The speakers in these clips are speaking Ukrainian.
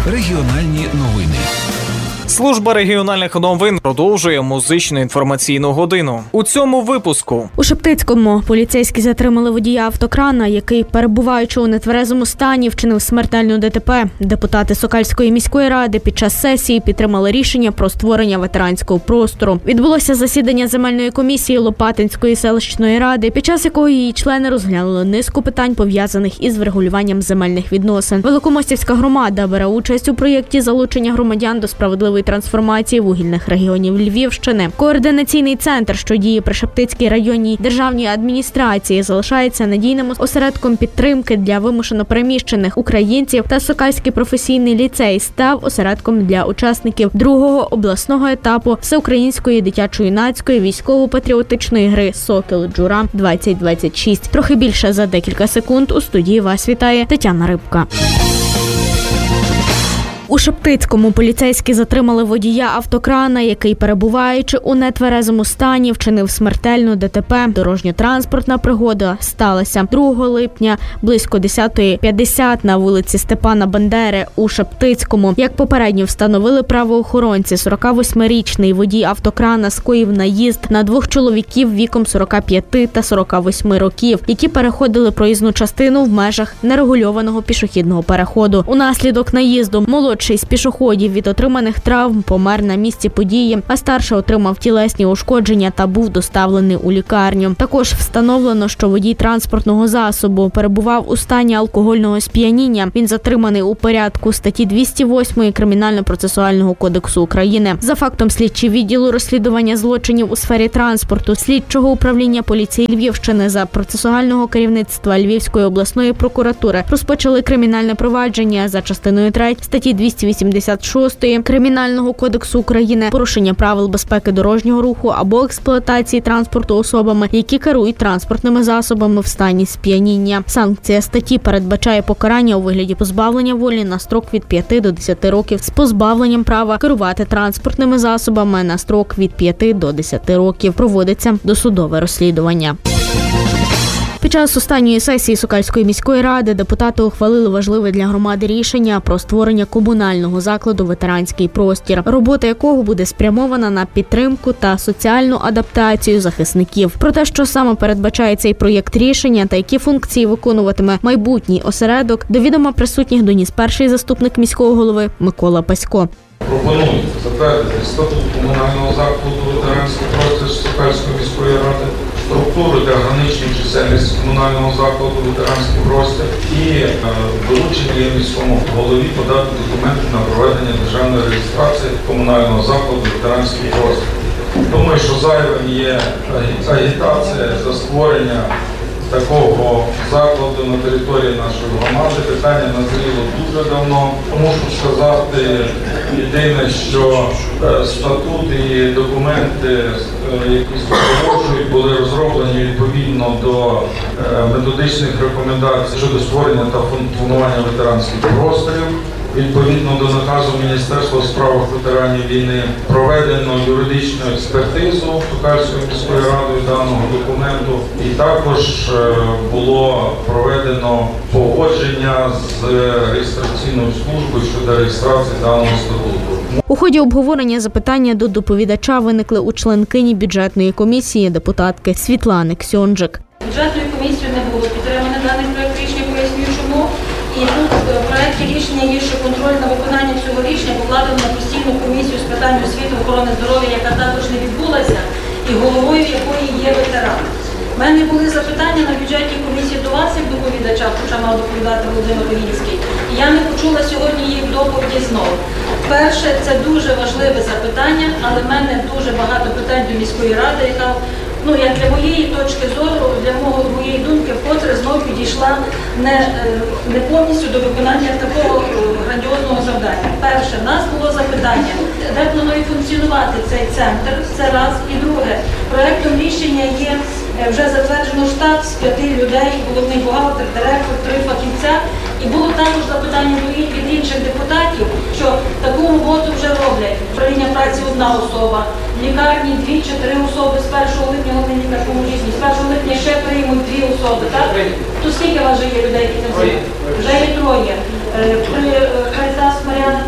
Регіональні новини. Служба регіональних новин продовжує музичну інформаційну годину. У цьому випуску. У Шептицькому поліцейські затримали водія автокрана, який, перебуваючи у нетверезому стані, вчинив смертельну ДТП. Депутати Сокальської міської ради під час сесії підтримали рішення про створення ветеранського простору. Відбулося засідання земельної комісії Лопатинської селищної ради, під час якого її члени розглянули низку питань, пов'язаних із врегулюванням земельних відносин. Великомостівська громада бере участь у проєкті залучення громадян до справедливої трансформації вугільних регіонів Львівщини. Координаційний центр, що діє при Шептицькій районній державній адміністрації, залишається надійним осередком підтримки для вимушено переміщених українців, та Сокальський професійний ліцей став осередком для учасників другого обласного етапу всеукраїнської дитячо-юнацької військово-патріотичної гри «Сокіл-Джура-2026». Трохи більше за декілька секунд. У студії вас вітає Тетяна Рибка. У Шептицькому поліцейські затримали водія автокрана, який, перебуваючи у нетверезому стані, вчинив смертельну ДТП. Дорожньо-транспортна пригода сталася 2 липня близько 10:50 на вулиці Степана Бандери у Шептицькому. Як попередньо встановили правоохоронці, 48-річний водій автокрана скоїв наїзд на 2 чоловіків віком 45 та 48 років, які переходили проїзну частину в межах нерегульованого пішохідного переходу. Унаслідок наїзду молодший з пішоходів від отриманих травм помер на місці події, а старший отримав тілесні ушкодження та був доставлений у лікарню. Також встановлено, що водій транспортного засобу перебував у стані алкогольного сп'яніння. Він затриманий у порядку статті 208 Кримінально-процесуального кодексу України. За фактом слідчі відділу розслідування злочинів у сфері транспорту слідчого управління поліції Львівщини за процесуального керівництва Львівської обласної прокуратури розпочали кримінальне провадження за частиною 3 статті 286 Кримінального кодексу України порушення правил безпеки дорожнього руху або експлуатації транспорту особами, які керують транспортними засобами в стані сп'яніння. Санкція статті передбачає покарання у вигляді позбавлення волі на строк від 5 до 10 років з позбавленням права керувати транспортними засобами на строк від 5 до 10 років. Проводиться досудове розслідування. Під час останньої сесії Сокальської міської ради депутати ухвалили важливе для громади рішення про створення комунального закладу «Ветеранський простір», робота якого буде спрямована на підтримку та соціальну адаптацію захисників. Про те, що саме передбачає цей проєкт рішення та які функції виконуватиме майбутній осередок, до відома присутніх доніс перший заступник міського голови Микола Пасько. Пропонується затвердити статут комунального закладу «Ветеранський простір» Сокальської міської ради, структуру та граничну чисельність комунального закладу «Ветеранський простір» і доручення міському голові подати документи на проведення державної реєстрації комунального закладу «Ветеранський простір». Думаю, що зайвим є агітація за створення такого закладу на території нашої громади. Питання назріло дуже давно. Мушу сказати єдине, що статут і документи, які супроводжують, були розроблені відповідно до методичних рекомендацій щодо створення та функціонування ветеранських просторів. Відповідно до наказу Міністерства у справах ветеранів війни проведено юридичну експертизу Сокальською міською радою даного документу, і також було проведено погодження з реєстраційною службою щодо реєстрації даного статуту. У ході обговорення запитання до доповідача виникли у членкині бюджетної комісії депутатки Світлани Ксьонджик. Бюджетною комісією не було підтримано даний проект рішення, пояснюю чому. І тут в проєкті рішення є, що контроль на виконання цього рішення покладено на постійну комісію з питань освіти, охорони здоров'я, яка також не відбулася, і головою якої є ветеран. У мене були запитання на бюджетній комісії до вас, як доповідача, хоча мав доповідати Володимир Левінський. І я не почула сьогодні їх доповіді знову. Перше, це дуже важливе запитання, але в мене дуже багато питань до міської ради, яка, як для моєї точки зору, для моєї думки, вкотре знову підійшла не повністю до виконання такого грандіозного завдання. Перше, в нас було запитання, де планує функціонувати цей центр, це раз. І друге, проєктом рішення є вже затверджено штат з 5 людей, головний бухгалтер, директор, 3 фахівця. І було також запитання від інших депутатів, що таку роботу вже роблять. Управління праці – 1 особа, в лікарні 2 чи 3 особи, з 1 липня головний лікар поможіть, з 1 липня ще приймуть 2 особи, так? То скільки у вас вже є людей, які там займаються? Вже є 3. При Карітас Мар'яна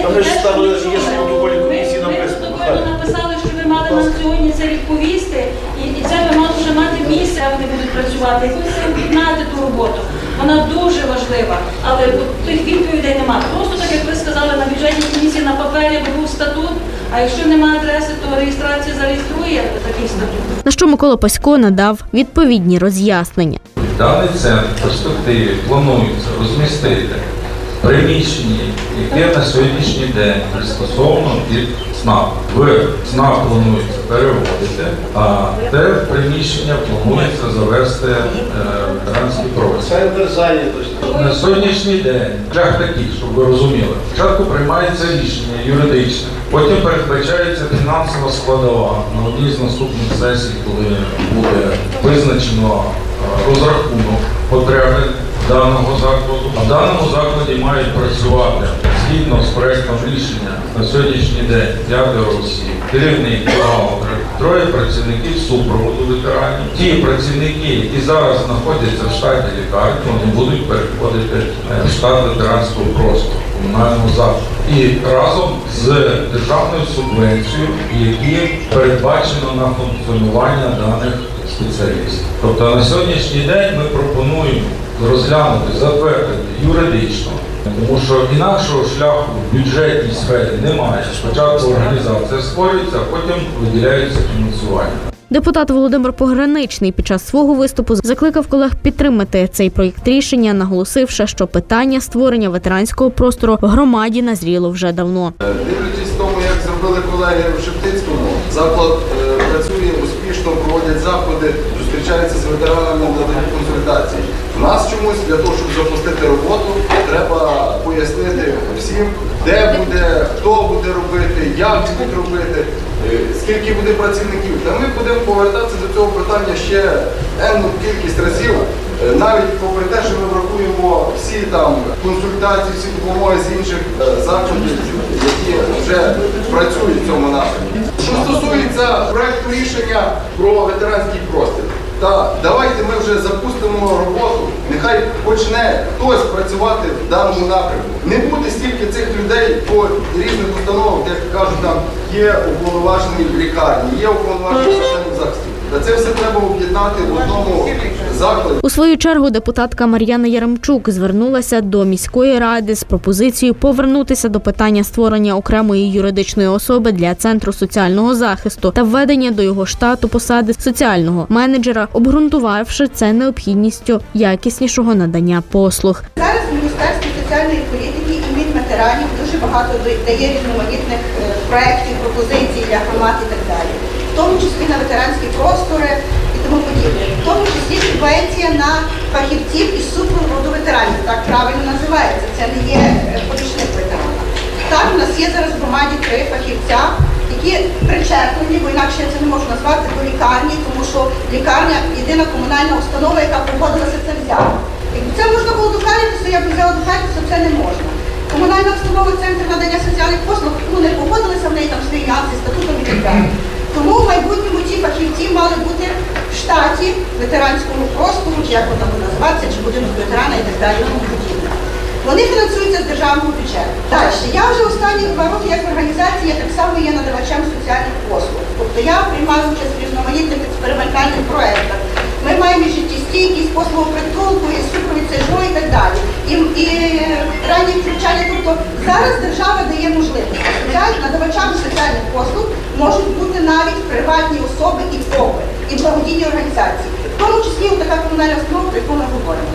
ви ж ставили, є ж в протоколі комісії Ми написано. протокольно написали, що ви мали нам сьогодні це відповісти, і це би мало вже мати місце, як вони будуть працювати. Якось об'єднати ту роботу. Вона дуже важлива, але тих відповідей немає. Просто так, як ви сказали, на бюджетній комісії на папері був статут, а якщо немає адреси, то реєстрація зареєструє такий статут. На що Микола Пасько надав відповідні роз'яснення. Даний центр в перспективі планується розмістити приміщення, яке на сьогоднішній день пристосовано під СНАП. В СНАП планується переводити, а те приміщення планується завести ветеранський простір. Центр зайнятості. На сьогоднішній день шлях такий, щоб ви розуміли. Спочатку приймається рішення юридичне, потім передбачається фінансова складова на одній з наступних сесій, коли буде визначено розрахунок потреби даного закладу. А в даному закладі мають працювати згідно з проектом рішення на сьогоднішній день 5 осіб, керівник, бухгалтер, 3 працівників супроводу ветеранів. Ті працівники, які зараз знаходяться в штаті лікарні, вони будуть переходити в штат ветеранського простору комунального закладу. І разом з державною субвенцією, які передбачено на функціонування даних спеціалістів. Тобто на сьогоднішній день ми пропонуємо розглянути, затвердити юридично, тому що інакшого шляху в бюджетній сфері немає. Спочатку організація створюється, а потім виділяється фінансування. Депутат Володимир Пограничний під час свого виступу закликав колег підтримати цей проєкт рішення, наголосивши, що питання створення ветеранського простору в громаді назріло вже давно. Дивлячись тому, як зробили колеги в Шептицькому, заклад працює успішно, проводять заходи, зустрічаються з ветеранами, надають консультації. У нас чомусь для того, щоб запустити роботу, треба пояснити всім, де буде, хто буде робити, як будуть робити, скільки буде працівників. Та ми будемо повертатися до цього питання ще енну кількість разів, навіть попри те, що ми врахуємо всі там консультації, всі допомоги з інших закладів, які вже працюють в цьому напрямку. Що стосується проекту рішення про ветеранський простір, та давайте ми вже запустимо роботу, нехай почне хтось працювати в даному напрямку. Не буде стільки цих людей по різних установах, як кажуть, там є уповноважені в лікарні, є уповноважені в соціальному захисті. Та це все треба об'єднати в одному закладі. У свою чергу депутатка Мар'яна Яремчук звернулася до міської ради з пропозицією повернутися до питання створення окремої юридичної особи для Центру соціального захисту та введення до його штату посади соціального менеджера, обґрунтувавши це необхідністю якіснішого надання послуг. Зараз в Міністерстві соціальної політики і Мінветеранів дуже багато дає різноманітних проєктів, пропозицій для громад і так далі. В тому числі на ветеранські простори і тому подібне. В тому числі субвенція на фахівців із супроводу ветеранів. Так правильно називається. Це не є помічник ветерана. Так, у нас є зараз в громаді 3 фахівця, які причеплені, бо інакше я це не можу назвати, до лікарні, тому що лікарня – єдина комунальна установа, яка погодилася це взяти. Якби це можна було до Харківська, я б взяла до Харківська, це не можна. Комунальна установа Центр надання соціальних послуг, не погодилися, в неї там свої нюанси, статутом і так далі. Тому в майбутньому ці фахівці мали бути в штаті ветеранського простору, чи як воно буде називатися, чи будинок ветерана і так далі, і тому подібне. Вони фінансуються з державного бюджету. Далі, я вже останні 2 роки як в організації, я так само є надавачем соціальних послуг. Тобто я приймаю участь в різноманітних експериментальних проєктах. Ми маємо і життєстійкість, послугу притулку, і супровід ЦЖО і так далі. І ранні включання. Тобто зараз держава дає можливість. Надавачами соціальних послуг можуть бути навіть приватні особи і ФОПи, і благодійні організації. В тому числі така комунальна установа, про яку ми говоримо.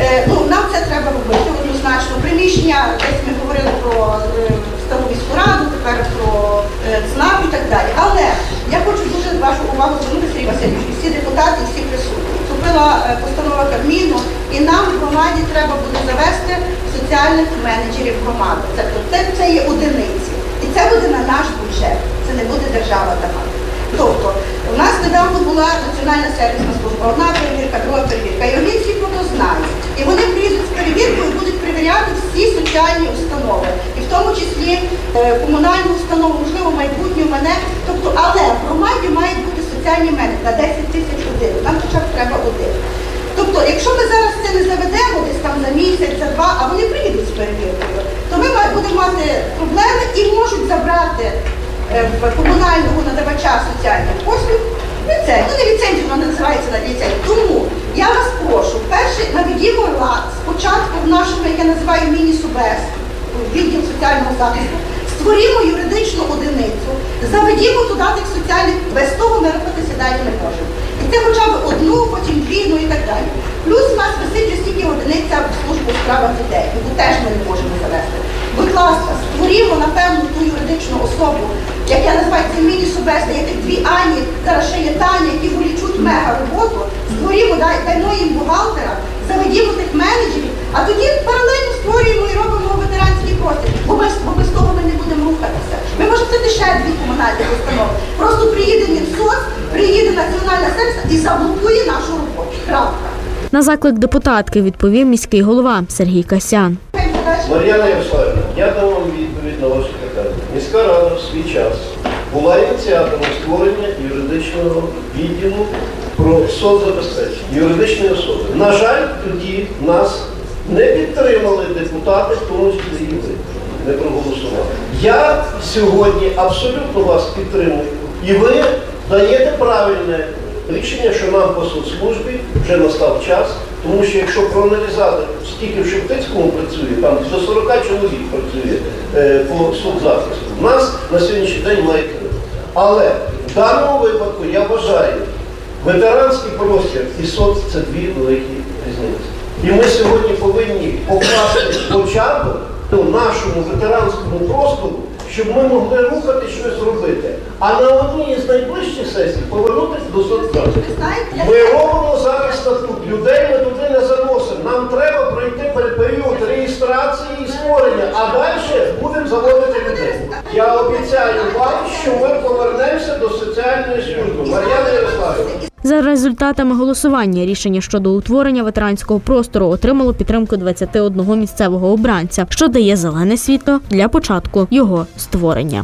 Нам це треба робити однозначно. Приміщення, десь ми говорили про стару міську раду, тепер про ЦНАП і так далі. Але я хочу дуже вашу увагу звернути, Сергій Васильович, і всі депутати, і всі присутні. Вступила постанова Кабміну, і нам в громаді треба буде завести соціальних менеджерів громади. Це є одиниці. І це буде на наш бюджет. Це не буде держава давати. Тобто, у нас недавно була Національна сервісна служба, одна перевірка, друга перевірка. І вони всі про це знають. І вони приїдуть з перевіркою і будуть перевіряти всі соціальні установи. І в тому числі комунальну установу, можливо, майбутню мене. Тобто, але в громаді мають бути соціальні менеджери на 10 тисяч один. Нам хоча б треба один. Тобто, якщо ми зараз це не заведемо десь там за місяць, за 2, а вони приїдуть з перевіркою, то ми будемо мати проблеми і можуть забрати в комунального надавача соціальних послуг ліцензію. Ну, не ліцензію, вона не називається на ліцензію. Тому я вас прошу, перше, наведімо лад спочатку в нашому, як я називаю, міні-СУБЕС, відділ соціального захисту, створімо юридичну одиницю, заведімо туди тих соціальних, без того ми рухатися далі не можемо. І це хоча б одну, потім дві, ну і так далі. Плюс у нас висить стільки одиниця в службу у справах дітей, яку теж ми не можемо завести. Будь ласка, створімо, напевно, ту юридичну особу, як я називаю, це міні-СУБЕС, є тих дві Ані, зараз ще є Таня, які волічуть мега роботу, створімо, даймо їм бухгалтера, заведімо тих менеджерів, а тоді паралельно створюємо і робимо ветеранський простір, бо без того ми не будемо рухатися. Ми можемо це ще дві комунальні установи. Просто приїде Мінсоц, приїде Національна сервіс і заблокує нашу роботу. Крапка. На заклик депутатки відповів міський голова Сергій Касян. Мар'яна Ярославівна, я дам вам відповідь на ваше питання. Міська рада в свій час була ініціатором створення юридичного відділу про соцзабезпечення, юридичної особи. На жаль, тоді нас не підтримали депутати, в тому числі і ви, не проголосували. Я сьогодні абсолютно вас підтримую, і ви даєте правильне рішення, що нам по соцслужбі вже настав час, тому що якщо проаналізувати, скільки в Шептицькому працює, там до 40 чоловік працює по соцзахисту, у нас на сьогоднішній день має 3. Але в даному випадку я вважаю, ветеранський простір і соц – це дві великі різниці. І ми сьогодні повинні покласти початок нашому ветеранському простору, щоб ми могли рухати щось робити. А на одній з найближчих сесій повернутися до соцзахисту. Ми робимо зараз статут. Людей ми туди не заносимо. Нам треба пройти період реєстрації і створення, а далі будемо заводити людей. Я обіцяю вам, що ми повернемося до соціальної служби. Мар'яна Ярославівна. За результатами голосування рішення щодо утворення ветеранського простору отримало підтримку 21 місцевого обранця, що дає зелене світло для початку його створення.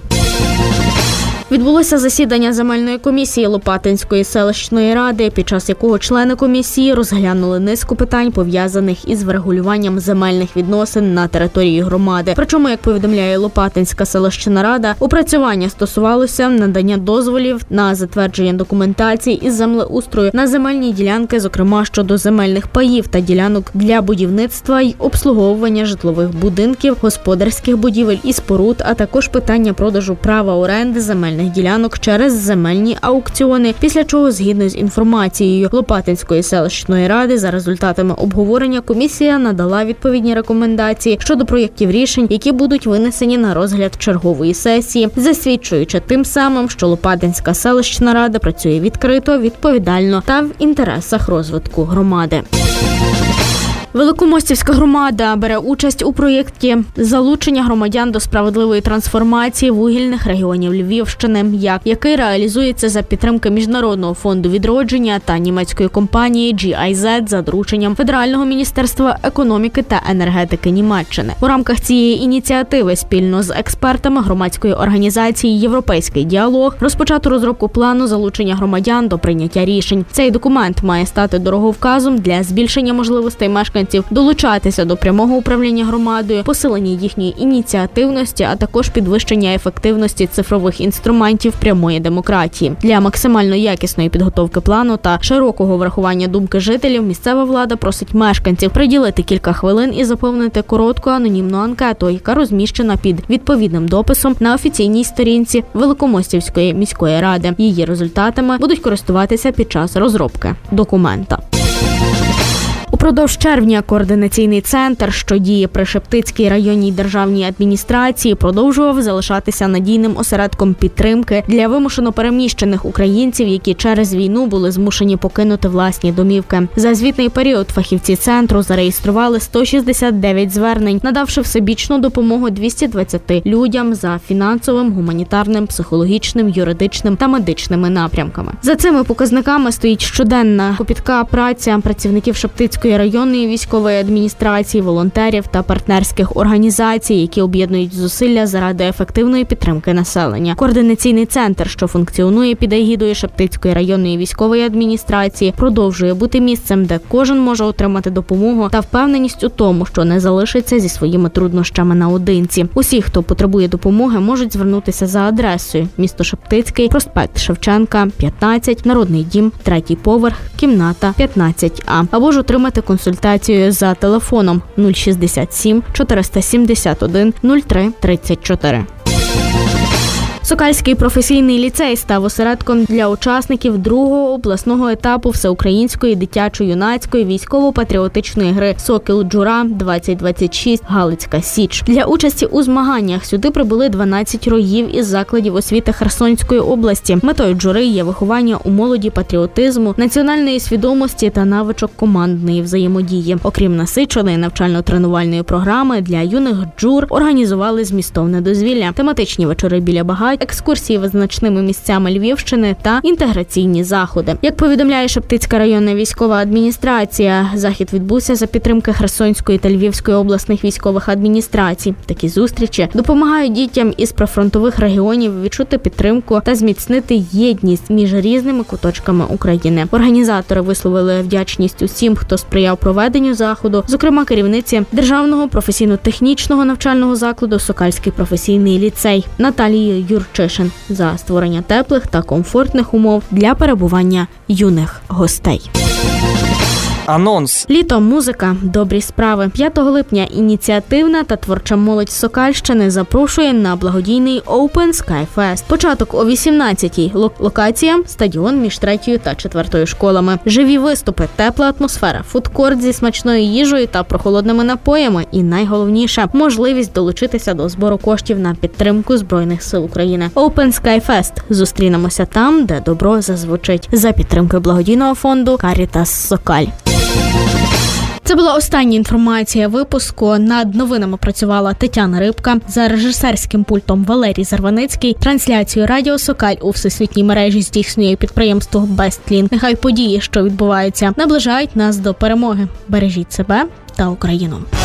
Відбулося засідання земельної комісії Лопатинської селищної ради, під час якого члени комісії розглянули низку питань, пов'язаних із врегулюванням земельних відносин на території громади. Причому, як повідомляє Лопатинська селищна рада, опрацювання стосувалося надання дозволів на затвердження документації із землеустрою на земельні ділянки, зокрема щодо земельних паїв та ділянок для будівництва й обслуговування житлових будинків, господарських будівель і споруд, а також питання продажу права оренди земельних ділянок через земельні аукціони, після чого, згідно з інформацією Лопатинської селищної ради, за результатами обговорення комісія надала відповідні рекомендації щодо проєктів рішень, які будуть винесені на розгляд чергової сесії, засвідчуючи тим самим, що Лопатинська селищна рада працює відкрито, відповідально та в інтересах розвитку громади. Великомостівська громада бере участь у проєкті залучення громадян до справедливої трансформації вугільних регіонів Львівщини, який реалізується за підтримки Міжнародного фонду відродження та німецької компанії GIZ за дорученням Федерального міністерства економіки та енергетики Німеччини. У рамках цієї ініціативи спільно з експертами громадської організації «Європейський діалог» розпочато розробку плану залучення громадян до прийняття рішень. Цей документ має стати дороговказом для збільшення можливостей мешканців долучатися до прямого управління громадою, посилення їхньої ініціативності, а також підвищення ефективності цифрових інструментів прямої демократії. Для максимально якісної підготовки плану та широкого врахування думки жителів місцева влада просить мешканців приділити кілька хвилин і заповнити коротку анонімну анкету, яка розміщена під відповідним дописом на офіційній сторінці Великомостівської міської ради. Її результатами будуть користуватися під час розробки документа. Упродовж червня координаційний центр, що діє при Шептицькій районній державній адміністрації, продовжував залишатися надійним осередком підтримки для вимушено переміщених українців, які через війну були змушені покинути власні домівки. За звітний період фахівці центру зареєстрували 169 звернень, надавши всебічну допомогу 220 людям за фінансовим, гуманітарним, психологічним, юридичним та медичними напрямками. За цими показниками стоїть щоденна копітка праця працівників Шептицької Шептицької районної військової адміністрації, волонтерів та партнерських організацій, які об'єднують зусилля заради ефективної підтримки населення. Координаційний центр, що функціонує під егідою Шептицької районної військової адміністрації, продовжує бути місцем, де кожен може отримати допомогу та впевненість у тому, що не залишиться зі своїми труднощами наодинці. Усі, хто потребує допомоги, можуть звернутися за адресою: місто Шептицький, проспект Шевченка, 15, Народний дім, 3-й поверх, кімната 15А, або ж отримати консультацію за телефоном 067 471 03 34. Сокальський професійний ліцей став осередком для учасників другого обласного етапу всеукраїнської дитячо-юнацької військово-патріотичної гри «Сокіл-Джура-2026. Галицька Січ». Для участі у змаганнях сюди прибули 12 роїв із закладів освіти Херсонської області. Метою джури є виховання у молоді патріотизму, національної свідомості та навичок командної взаємодії. Окрім насиченої навчально-тренувальної програми, для юних джур організували змістовне дозвілля, тематичні вечори біля багать, екскурсії визначними місцями Львівщини та інтеграційні заходи. Як повідомляє Шептицька районна військова адміністрація, захід відбувся за підтримки Херсонської та Львівської обласних військових адміністрацій. Такі зустрічі допомагають дітям із прифронтових регіонів відчути підтримку та зміцнити єдність між різними куточками України. Організатори висловили вдячність усім, хто сприяв проведенню заходу, зокрема керівниці Державного професійно-технічного навчального закладу «Сокальський професійний ліцей» Наталії Юрчишин за створення теплих та комфортних умов для перебування юних гостей. Анонс. Літо, музика, добрі справи. 5 липня ініціативна та творча молодь Сокальщини запрошує на благодійний Open Sky Fest. Початок о 18-й. Локація – стадіон між 3-ю та 4-ю школами. Живі виступи, тепла атмосфера, фудкорт зі смачною їжею та прохолодними напоями. І найголовніше – можливість долучитися до збору коштів на підтримку Збройних сил України. Open Sky Fest. Зустрінемося там, де добро зазвучить. За підтримкою благодійного фонду Caritas Сокаль. Це була остання інформація випуску. Над новинами працювала Тетяна Рибка. За режисерським пультом Валерій Зарваницький. Трансляцію Радіо Сокаль у всесвітній мережі здійснює підприємство Бестлін. Нехай події, що відбуваються, наближають нас до перемоги. Бережіть себе та Україну.